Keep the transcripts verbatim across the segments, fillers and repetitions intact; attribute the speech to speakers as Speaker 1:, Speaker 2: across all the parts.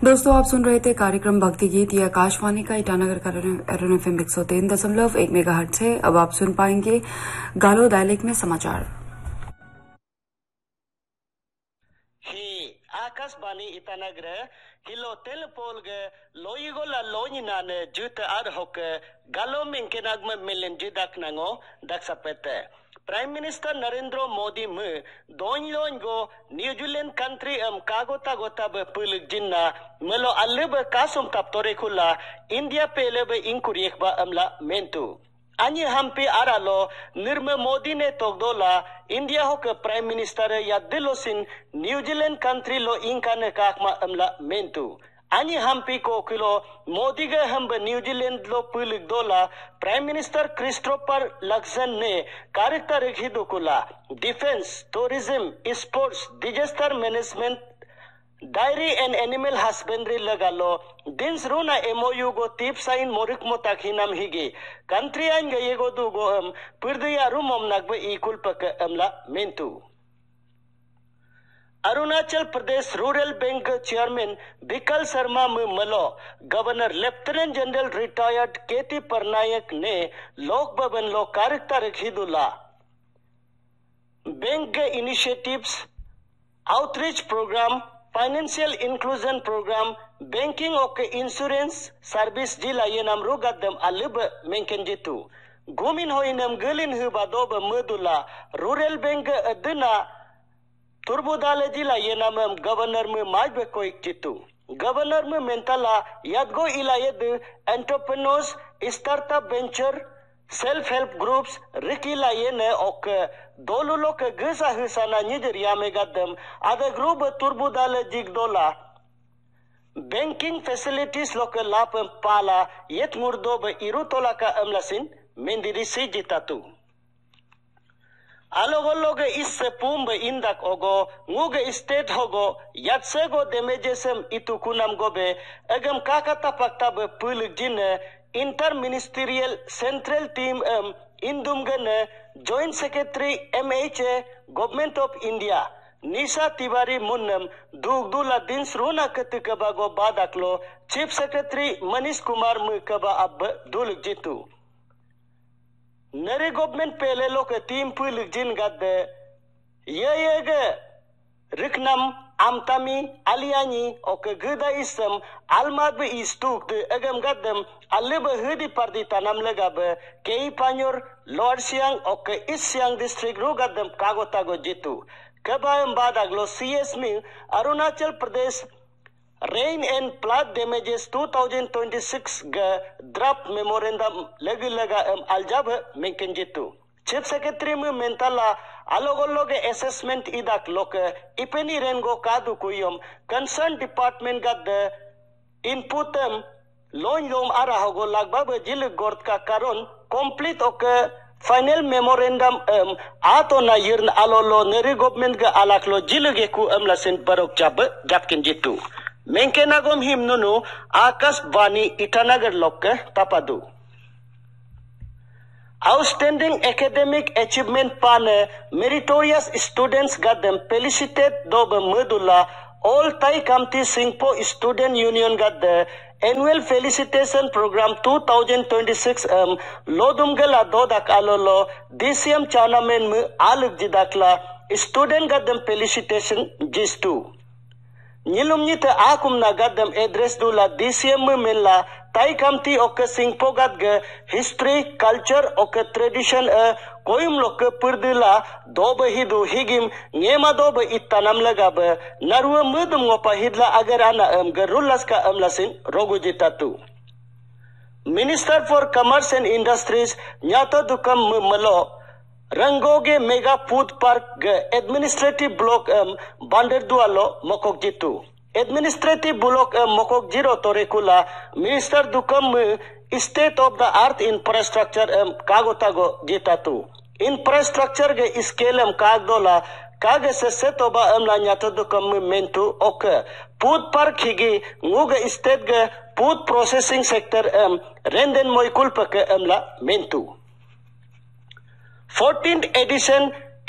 Speaker 1: दोस्तों आप सुन रहे थे कार्यक्रम भक्ति गीत। ये आकाशवाणी का ईटानगर का एरन एफ एम एक सौ तीन दशमलव एक मेगा हर्ट्ज है। अब आप सुन पाएंगे गालो डायलेक्ट में समाचार।
Speaker 2: ही आकाशवाणी ईटानगर हिलो तेल पोल गे लोईगोला लोईनान जुत आर होक गालो मिंकेनाग में मिलन जुदाक नंगो दक्षपेते प्राइम मिनिस्टर नरेंद्र मोदी म दोन लोन गो न्यूजीलैंड कंट्री एम कागोता गोता ब पुलक जिन्ना मलो अल्लेब कासुम तप तोरे खुला इंडिया पेले ब इंकुरियक बा अमला मेंटू अन्य हम्पी आरालो निर्म मोदी ने तोगदोला इंडिया होक प्राइम मिनिस्टर या दिलोसिन न्यूजीलैंड कंट्री लो इंकाने काकमा अमला मेंटू अन्य हम्पी को किलो मोदी के हम न्यूजीलैंड लो पुलिक दोला प्राइम मिनिस्टर क्रिस्टोफर लक्सन ने कार्यता रखी दुकुला defence tourism sports disaster management diary and animal husbandry लगा लो दिन्स रूना एमओयू गो तीप साइन मोरिक मोताक हिनाम हिगे कंट्री आइन गए गो दू गो हम पुर्दिया रूमम नगबे इकुल पक अमला मेंटू Arunachal Pradesh rural bank chairman बिकल Sharma मलो governor lieutenant general retired केटी परनायक ने लोक भवन लो कार्यता रखीदुला बैंक के initiatives outreach programme financial inclusion programme banking और इंश्योरेंस सर्विस जिला ये नाम रुगदम अलिब मेंकेन जितु घूमिन हो इनम गलिन हुबा दोब मदुला रूरल बैंक अदना तुर्बुदाले जिला ये नाम गवर्नर में माज बे कोई चितु गवर्नर में मेंटला यादगो इला यद entrepreneurs startup venture self help groups रिकिला ये ने ओक दोलो लोक गसा हसाना निजरिया में गदम आदा ग्रुप तुर्बुदाले जिग दोला बैंकिंग फैसिलिटीज लोक लाप पाला यत मुर्दो ब इरुतोला का अमलसिन मेंदिरी से जितातु आलोगोलोगे इससे पूम ब इंदक ओगो मुगे स्टेट होगो यात्सेगो डेमेजेसम इतु कुनम गोबे अगम काकाता पक्ता ब पुलिक जिन inter ministerial central team M इंदुमगन joint secretary MHA government of India निशा तिवारी मुन्नम दुगदुला दिन श्रोना कतकबा गो बादकलो चीफ सेक्रेटरी मनीष कुमार मुकबा अब दुलक जितु नरे गवर्नमेंट पहले लोग टीम पुलिक जिन गद ये ये रिकनम आमतामी अलियानी और गदा इसम अलमाद बे इस्तुक दे अगम गदम अल्लेब हदी पर्दी तनम लगाब केई पान्योर लोअर सियांग और ईस्ट सियांग डिस्ट्रिक्ट रो गदम कागोता गो जितु कबायम बाद अगलो सीएस में Arunachal Pradesh rain and flood damages two thousand twenty six ग ड्राफ्ट मेमोरेंडम लगी लगा एम अलजाब मेंकेन जितु चीफ सेक्रेटरी में मेंटला अलोगोलोगे असेसमेंट इदाक लोक इपेनी रेनगो कादु कुयम कंसर्न डिपार्टमेंट गद इनपुटम लोन लोम आरा होगो लगभग जिल गोर्द का कारण complete okay final memorandum M आतो ना यर्न अलोलो नेरी गवर्नमेंट ग अलाकलो जिल गे कु अमलसिन बरोक जाब जापकिन जितु मेंकेनागोम हिमनुनु आकाशवाणी ईटानगर लोक तपादु आउटस्टैंडिंग एकेडमिक अचीवमेंट पान मेरिटोरियस स्टूडेंट्स गदम फेलिसिटेट दोब मदुला ऑल ताई कमती सिंगपो स्टूडेंट यूनियन गद annual felicitation programme two thousand twenty six M लोदुमगला Dodak आलोलो DCM चानामेन में आलक जिदाकला स्टूडेंट गदम फेलिसिटेशन जिस्तु निलुम नित आकुम ना गदम एड्रेस दुला डीसीएम में मिलला ताई कमती ओके सिंगपो गद ग हिस्ट्री कल्चर ओके ट्रेडिशन अ कोयुम लोक पुरदिला दोब हिदु हिगिम नेमा दोब इत्तनम लगाब नरुव मुदम गोपा हिदला अगर आना अम गरुलस का अमलसिन रोगु जितातु minister for commerce and industries Nyato Duqm मलो रंगोगे mega food park administrative block M बांडर दुआलो मकोक जितु administrative block M मकोक zero तोरेकुला minister Duqm state of the art infrastructure M कागोतागो जितातु infrastructure के स्केल एम कागदोला कागे से सेतोबा M लान्यातो Duqm मेंटू okay food park हिगी nguga state गे food processing sector M रेंदेन मोइकुल पके M La मेंटू fourteenth edition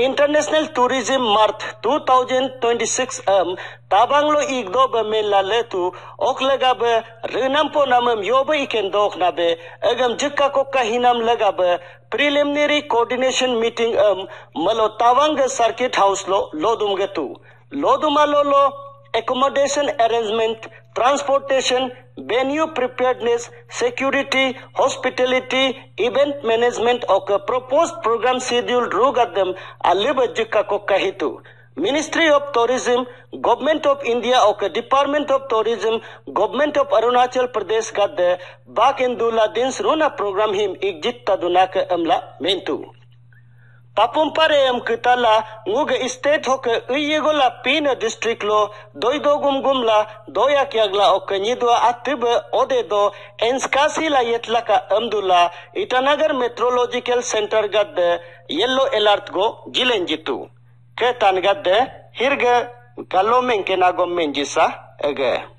Speaker 2: International Tourism Month twenty twenty-six um tabanglo igdo be mela letu oklega be renampo namam yobe ikendok nabe agam jikka kokka hinam lega be preliminary coordination meeting um malo tawang circuit house lo lodum getu loduma lo accommodation arrangement, transportation, venue preparedness, security, hospitality, event management of a proposed program schedule rugadam alibajika kokkahitu. Ministry of Tourism, Government of India okay, Department of Tourism, Government of Arunachal Pradesh gadde bakendula dins runa program him igjitta dunaka amla mentu. Tapumpare am kitala nguge state hoke uyegola pina district lo doido gumgumla doya kyagla oke nyidwa atibe odedo enskasi la yetlaka amdula Itanagar Meteorological Center gadde yellow alert go jilenjitu ketan gadde hirge galomen kenagom menjisa ege